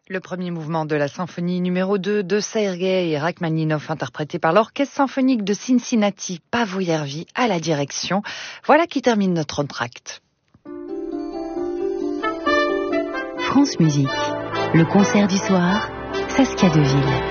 Le premier mouvement de la symphonie numéro 2 de Sergueï Rachmaninov, interprété par l'Orchestre symphonique de Cincinnati, Paavo Järvi à la direction. Voilà qui termine notre entracte. France Musique, le concert du soir, Saskia Deville.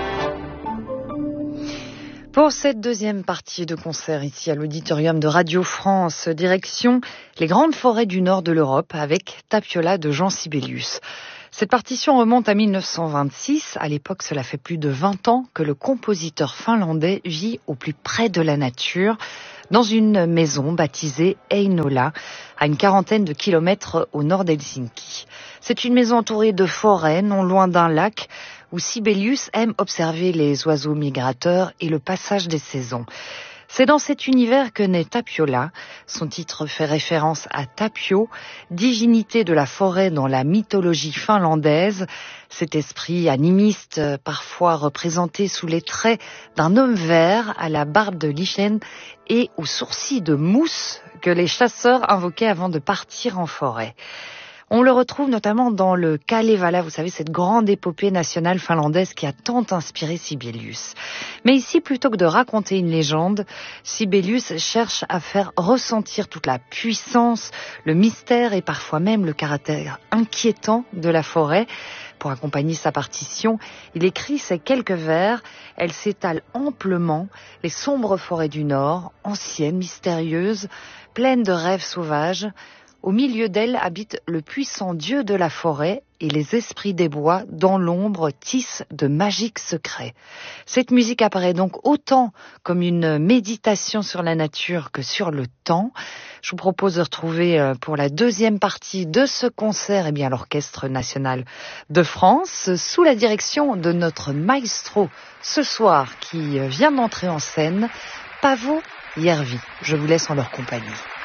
Pour cette deuxième partie de concert ici à l'auditorium de Radio France, direction les grandes forêts du nord de l'Europe avec Tapiola de Jean Sibelius. Cette partition remonte à 1926. À l'époque, cela fait plus de 20 ans que le compositeur finlandais vit au plus près de la nature, dans une maison baptisée Heinola, à une quarantaine de kilomètres au nord d'Helsinki. C'est une maison entourée de forêts, non loin d'un lac, où Sibelius aime observer les oiseaux migrateurs et le passage des saisons. C'est dans cet univers que naît Tapiola. Son titre fait référence à Tapio, divinité de la forêt dans la mythologie finlandaise. Cet esprit animiste, parfois représenté sous les traits d'un homme vert à la barbe de lichen et aux sourcils de mousse que les chasseurs invoquaient avant de partir en forêt. On le retrouve notamment dans le Kalevala, vous savez, cette grande épopée nationale finlandaise qui a tant inspiré Sibelius. Mais ici, plutôt que de raconter une légende, Sibelius cherche à faire ressentir toute la puissance, le mystère et parfois même le caractère inquiétant de la forêt. Pour accompagner sa partition, il écrit ces quelques vers. Elle s'étale amplement, les sombres forêts du Nord, anciennes, mystérieuses, pleines de rêves sauvages. Au milieu d'elle habite le puissant dieu de la forêt et les esprits des bois dans l'ombre tissent de magiques secrets. Cette musique apparaît donc autant comme une méditation sur la nature que sur le temps. Je vous propose de retrouver pour la deuxième partie de ce concert l'Orchestre national de France sous la direction de notre maestro ce soir qui vient d'entrer en scène, Paavo Järvi. Je vous laisse en leur compagnie.